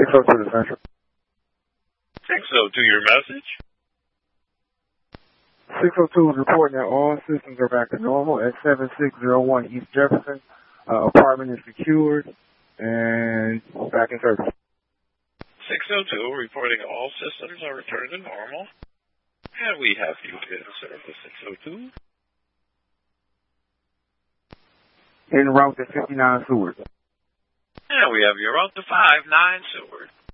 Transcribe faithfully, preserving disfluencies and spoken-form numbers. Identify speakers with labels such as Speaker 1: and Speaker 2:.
Speaker 1: six oh two to Central.
Speaker 2: six oh two, your message?
Speaker 1: six oh two is reporting that all systems are back to normal at seven six zero one East Jefferson. Uh, apartment is secured and back in service.
Speaker 2: six oh two reporting all systems are returned to normal. And we have you in service, six oh two.
Speaker 1: En route to fifty-nine Seward.
Speaker 2: And we have you route to five nine Seward.